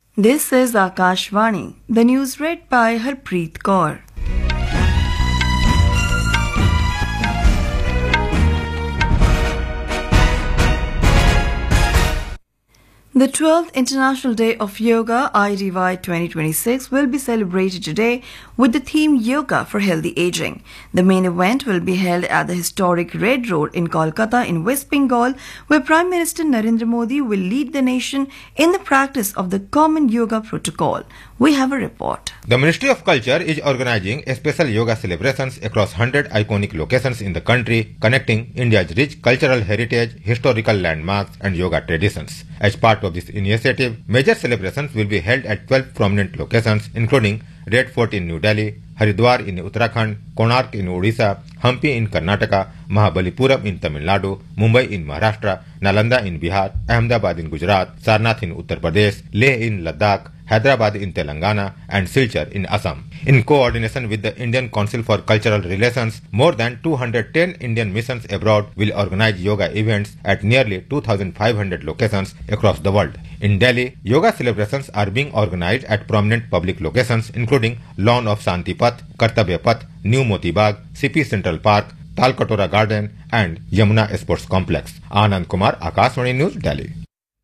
This is Akashvani. The news read by Harpreet Kaur. The 12th International Day of Yoga, IDY 2026, will be celebrated today with the theme Yoga for Healthy Aging. The main event will be held at the historic Red Road in Kolkata in West Bengal, where Prime Minister Narendra Modi will lead the nation in the practice of the Common Yoga Protocol. We have a report. The Ministry of Culture is organizing special yoga celebrations across 100 iconic locations in the country, connecting India's rich cultural heritage, historical landmarks and yoga traditions. As part of this initiative, major celebrations will be held at 12 prominent locations, including Red Fort in New Delhi, Haridwar in Uttarakhand, Konark in Odisha, Hampi in Karnataka, Mahabalipuram in Tamil Nadu, Mumbai in Maharashtra, Nalanda in Bihar, Ahmedabad in Gujarat, Sarnath in Uttar Pradesh, Leh in Ladakh, Hyderabad in Telangana and Silchar in Assam. In coordination with the Indian Council for Cultural Relations, more than 210 Indian missions abroad will organize yoga events at nearly 2,500 locations across the world. In Delhi, yoga celebrations are being organized at prominent public locations including Lawn of Shanti Path, Kartavya Path, New Moti Bagh, CP Central Park, Talkatora Garden and Yamuna Sports Complex. Anand Kumar, Akashvani News, Delhi.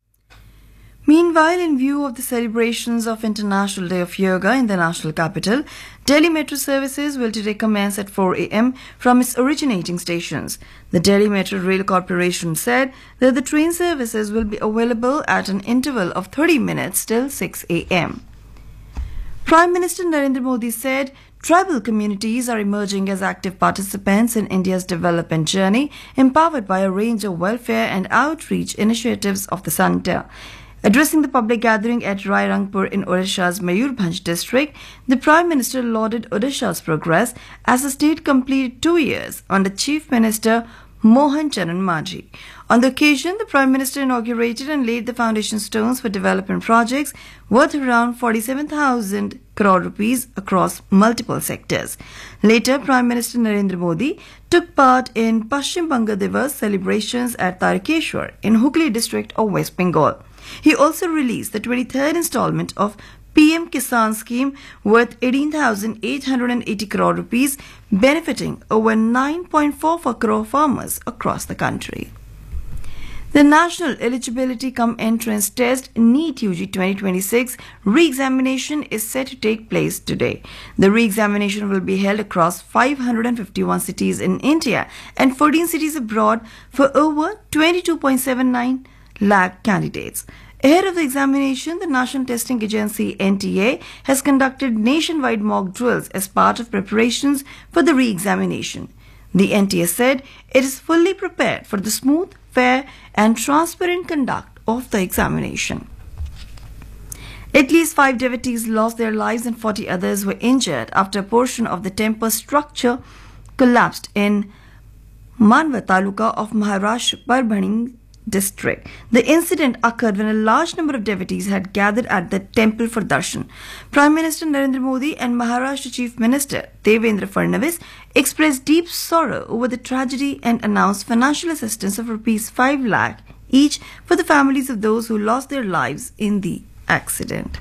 Meanwhile, in view of the celebrations of International Day of Yoga in the national capital, Delhi Metro services will today commence at 4 a.m. from its originating stations. The Delhi Metro Rail Corporation said that the train services will be available at an interval of 30 minutes till 6 a.m. Prime Minister Narendra Modi said tribal communities are emerging as active participants in India's development journey, empowered by a range of welfare and outreach initiatives of the centre. Addressing the public gathering at Rairangpur in Odisha's Mayurbhanj district, the Prime Minister lauded Odisha's progress as the state completed 2 years under Chief Minister Mohan Charan Majhi. On the occasion, the Prime Minister inaugurated and laid the foundation stones for development projects worth around 47,000 crore rupees across multiple sectors. Later, Prime Minister Narendra Modi took part in Paschim Banga Divas celebrations at Tarakeshwar in Hooghly district of West Bengal. He also released the 23rd installment of PM Kisan scheme worth 18,880 crore rupees, benefiting over 9.44 crore farmers across the country. The National Eligibility Cum Entrance Test NEET UG 2026 re-examination is set to take place today. The re-examination will be held across 551 cities in India and 14 cities abroad for over 22.79 lakh candidates. Ahead of the examination, the National Testing Agency NTA has conducted nationwide mock drills as part of preparations for the re-examination. The NTA said it is fully prepared for the smooth, fair and transparent conduct of the examination. At least 5 devotees lost their lives and 40 others were injured after a portion of the temple structure collapsed in Manwa Taluka of Maharashtra Parbhani district. The incident occurred when a large number of devotees had gathered at the temple for darshan. Prime Minister Narendra Modi and Maharashtra Chief Minister Devendra Fadnavis expressed deep sorrow over the tragedy and announced financial assistance of Rs 5 lakh each for the families of those who lost their lives in the accident.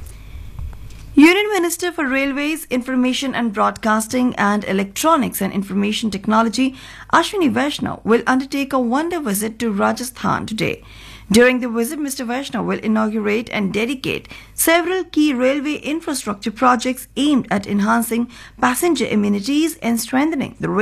Union Minister for Railways, Information and Broadcasting and Electronics and Information Technology, Ashwini Vaishnaw, will undertake a one-day visit to Rajasthan today. During the visit, Mr. Vaishnaw will inaugurate and dedicate several key railway infrastructure projects aimed at enhancing passenger amenities and strengthening the